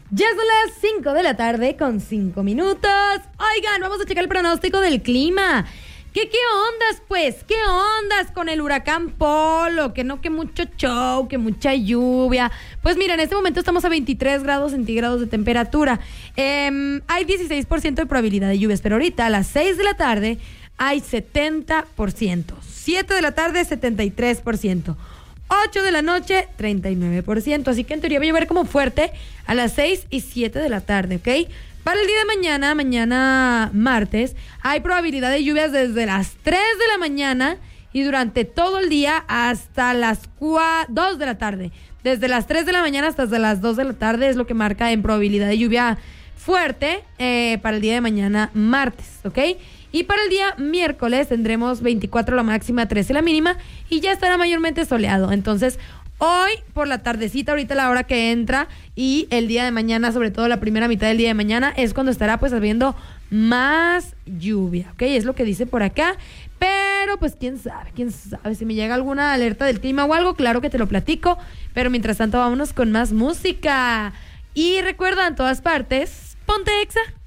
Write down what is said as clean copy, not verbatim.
Ya son las 5 de la tarde con 5 minutos. Oigan, vamos a checar el pronóstico del clima. ¿Qué ondas, pues? ¿Qué ondas con el huracán Polo? Que mucho show, que mucha lluvia. Pues mira, en este momento estamos a 23 grados centígrados de temperatura. Hay 16% de probabilidad de lluvias, pero ahorita a las 6 de la tarde hay 70%. 7 de la tarde, 73%. 8 de la noche, 39%. Así que en teoría va a llover como fuerte a las 6 y 7 de la tarde, ¿ok? Para el día de mañana martes, hay probabilidad de lluvias desde las 3 de la mañana y durante todo el día hasta las 2 de la tarde. Desde las 3 de la mañana hasta las 2 de la tarde es lo que marca en probabilidad de lluvia fuerte para el día de mañana martes, ¿ok? Y para el día miércoles tendremos 24 la máxima, 13 la mínima y ya estará mayormente soleado. Entonces, hoy por la tardecita, ahorita la hora que entra y el día de mañana, sobre todo la primera mitad del día de mañana, es cuando estará pues habiendo más lluvia, ¿ok? Es lo que dice por acá, pero pues quién sabe, si me llega alguna alerta del clima o algo, claro que te lo platico, pero mientras tanto vámonos con más música. Y recuerda, en todas partes, ponte Exa.